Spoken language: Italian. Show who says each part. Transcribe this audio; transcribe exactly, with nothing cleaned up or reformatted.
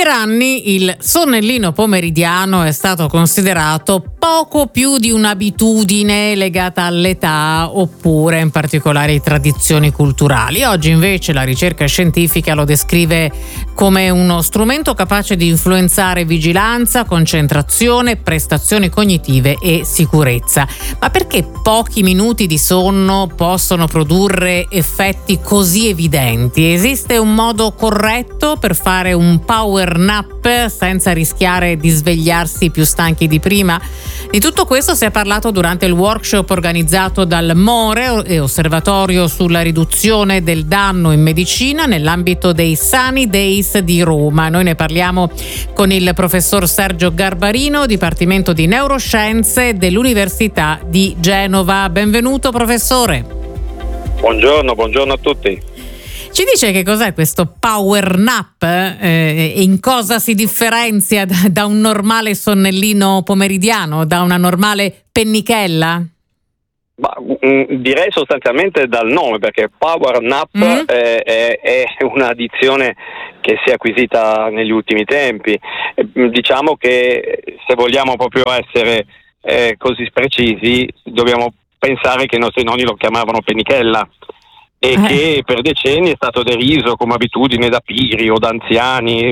Speaker 1: Per anni il sonnellino pomeridiano è stato considerato poco più di un'abitudine legata all'età oppure in particolari tradizioni culturali. Oggi invece la ricerca scientifica lo descrive come uno strumento capace di influenzare vigilanza, concentrazione, prestazioni cognitive e sicurezza. Ma perché pochi minuti di sonno possono produrre effetti così evidenti? Esiste un modo corretto per fare un power nap senza rischiare di svegliarsi più stanchi di prima? Di tutto questo si è parlato durante il workshop organizzato dal MORE e Osservatorio sulla riduzione del danno in medicina nell'ambito dei Sunny Days di Roma. Noi ne parliamo con il professor Sergio Garbarino, Dipartimento di Neuroscienze dell'Università di Genova. Benvenuto professore.
Speaker 2: Buongiorno, buongiorno a tutti.
Speaker 1: Ci dice che cos'è questo power nap eh, e in cosa si differenzia da, da un normale sonnellino pomeridiano, da una normale pennichella?
Speaker 2: Ma, mh, direi sostanzialmente dal nome, perché power nap mm. è, è, è una dizione che si è acquisita negli ultimi tempi. Eh, diciamo che se vogliamo proprio essere eh, così precisi, dobbiamo pensare che i nostri nonni lo chiamavano pennichella. E eh. che per decenni è stato deriso come abitudine da piri o da anziani,